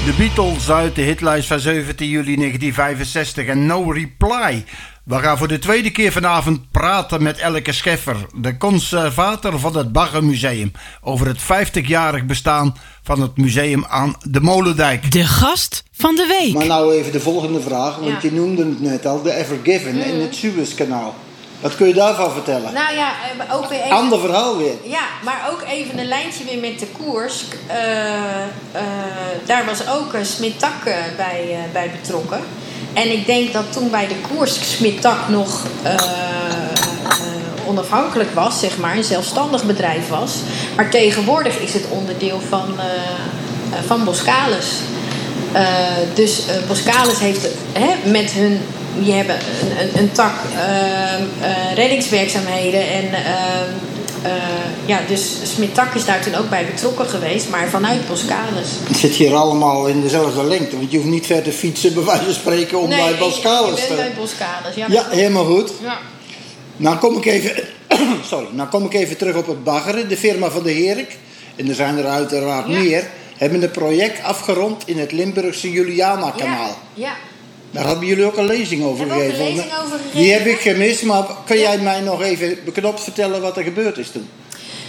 De Beatles uit de hitlijst van 17 juli 1965 en No Reply. We gaan voor de tweede keer vanavond praten met Elke Scheffer, de conservator van het Baggermuseum, over het 50-jarig bestaan van het museum aan de Molendijk. De gast van de week. Maar nou even de volgende vraag, want je noemde het net al, de Ever Given in het Suezkanaal. Wat kun je daarvan vertellen? Nou ja, ook weer even... Ander verhaal weer. Ja, maar ook even een lijntje weer met de koers. Daar was ook Smit-Tak bij betrokken. En ik denk dat toen bij de koers Smit-Tak nog onafhankelijk was, zeg maar, een zelfstandig bedrijf was. Maar tegenwoordig is het onderdeel van Boskalis. Dus Boskalis heeft met hun... Die hebben een tak reddingswerkzaamheden. En dus Smit-Tak is daar toen ook bij betrokken geweest. Maar vanuit Boskalis. Het zit hier allemaal in dezelfde lengte. Want je hoeft niet ver te fietsen, bij wijze van spreken, om bij Boskalis te... Nee, je bent bij Boskalis. Ja, helemaal goed. Ja. Nou kom ik even terug op het baggeren. De firma van de Herik, en er zijn er uiteraard meer, hebben een project afgerond in het Limburgse Juliana-kanaal. Ja. Daar hebben jullie ook een lezing over gegeven. Die heb ik gemist, maar kun jij mij nog even beknopt vertellen wat er gebeurd is toen?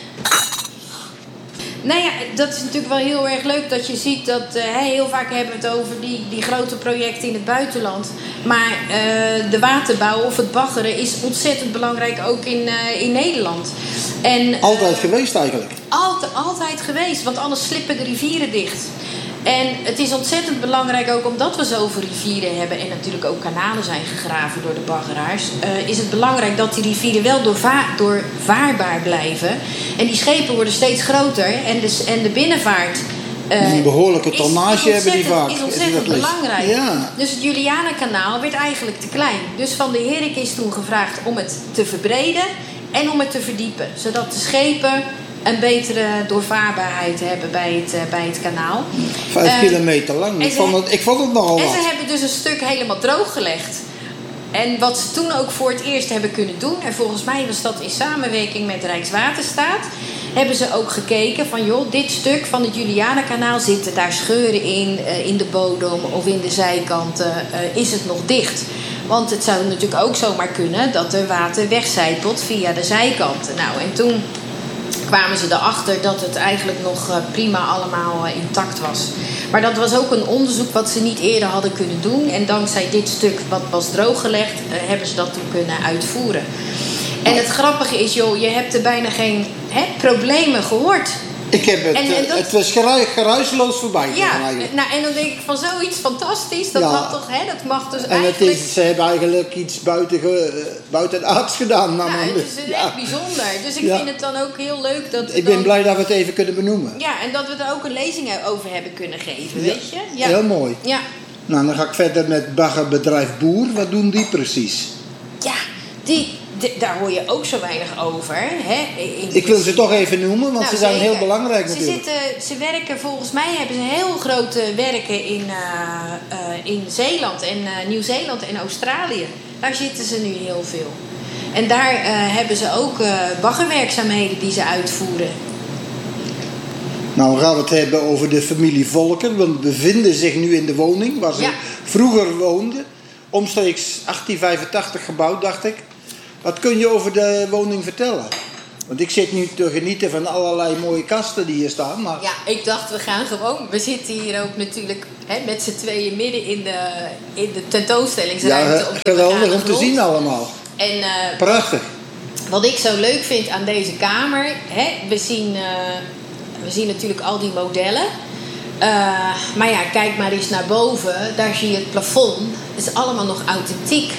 Nou ja, dat is natuurlijk wel heel erg leuk dat je ziet dat... heel vaak hebben we het over die grote projecten in het buitenland. Maar de waterbouw of het baggeren is ontzettend belangrijk ook in Nederland. En, altijd geweest eigenlijk? Altijd geweest, want anders slippen de rivieren dicht. En het is ontzettend belangrijk ook omdat we zoveel rivieren hebben... en natuurlijk ook kanalen zijn gegraven door de baggeraars... is het belangrijk dat die rivieren wel doorvaarbaar blijven. En die schepen worden steeds groter en de binnenvaart... een behoorlijke tonnage hebben die vaak. Is ontzettend belangrijk. Ja. Dus het Juliana-kanaal werd eigenlijk te klein. Dus Van de Herik is toen gevraagd om het te verbreden en om het te verdiepen. Zodat de schepen een betere doorvaarbaarheid hebben bij het kanaal. 5 kilometer lang. Ik vond het nogal wat. En ze hebben dus een stuk helemaal droog gelegd. En wat ze toen ook voor het eerst hebben kunnen doen... en volgens mij was dat in samenwerking met Rijkswaterstaat... hebben ze ook gekeken van... joh, dit stuk van het Juliana-kanaal... zitten daar scheuren in de bodem of in de zijkanten... is het nog dicht? Want het zou natuurlijk ook zomaar kunnen... dat er water wegcijpelt via de zijkanten. Nou, en toen kwamen ze erachter dat het eigenlijk nog prima allemaal intact was. Maar dat was ook een onderzoek wat ze niet eerder hadden kunnen doen. En dankzij dit stuk wat was drooggelegd, hebben ze dat toen kunnen uitvoeren. En het grappige is, joh, je hebt er bijna geen problemen gehoord. Ik heb het, het was geruisloos voorbij. Ja, nou, en dan denk ik van zoiets fantastisch. Dat mag toch, dat mag dus en eigenlijk... ze hebben eigenlijk iets buitenaards gedaan. Nou, het is echt bijzonder. Dus ik vind het dan ook heel leuk dat... Ik ben blij dat we het even kunnen benoemen. Ja, en dat we er ook een lezing over hebben kunnen geven, weet je? Ja. Heel mooi. Ja. Nou, dan ga ik verder met baggerbedrijf Boer. Wat doen die precies? Ja, daar hoor je ook zo weinig over. Hè? Ik wil ze toch even noemen, want ze zijn heel belangrijk natuurlijk. Ze werken, volgens mij hebben ze heel grote werken in Zeeland en Nieuw-Zeeland en Australië. Daar zitten ze nu heel veel. En daar hebben ze ook baggerwerkzaamheden die ze uitvoeren. Nou, we gaan het hebben over de familie Volker. Want we bevinden zich nu in de woning waar ze vroeger woonden. Omstreeks 1885 gebouwd, dacht ik. Wat kun je over de woning vertellen? Want ik zit nu te genieten van allerlei mooie kasten die hier staan. Maar... Ja, ik dacht we gaan gewoon... We zitten hier ook natuurlijk met z'n tweeën midden in de tentoonstellingsruimte. Ja, geweldig om te zien allemaal. En, prachtig. Wat ik zo leuk vind aan deze kamer... we zien natuurlijk al die modellen. Maar ja, kijk maar eens naar boven. Daar zie je het plafond. Het is allemaal nog authentiek.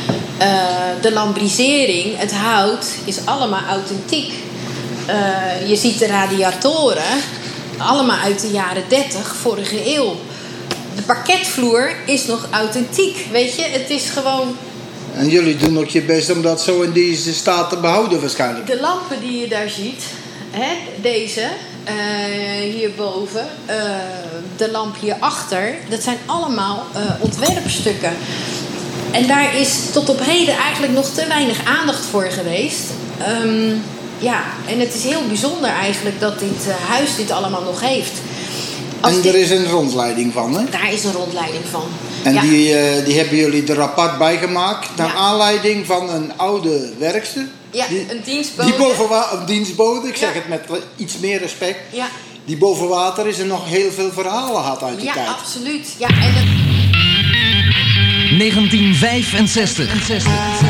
De lambrisering, het hout, is allemaal authentiek. Je ziet de radiatoren, allemaal uit de jaren 30, vorige eeuw. De parketvloer is nog authentiek, weet je. Het is gewoon... En jullie doen ook je best om dat zo in deze staat te behouden waarschijnlijk. De lampen die je daar ziet, deze, hierboven, de lamp hierachter, dat zijn allemaal ontwerpstukken. En daar is tot op heden eigenlijk nog te weinig aandacht voor geweest. En het is heel bijzonder eigenlijk dat dit huis dit allemaal nog heeft. En er is een rondleiding van, hè? Daar is een rondleiding van. En die hebben jullie er apart bij gemaakt naar aanleiding van een oude werkster. Ja, een dienstbode. Een dienstbode, ik zeg het met iets meer respect. Ja. Die boven water is en nog heel veel verhalen had uit die tijd. Ja, absoluut. Ja, en 1965.